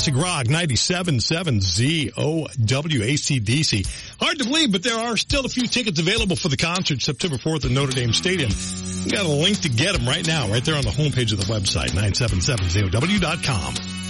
Classic Rock 97.7 ZOW AC/DC. Hard to believe, but there are still a few tickets available for the concert September 4th at Notre Dame Stadium. We got a link to get them right now, right there on the homepage of the website, 977ZOW.com.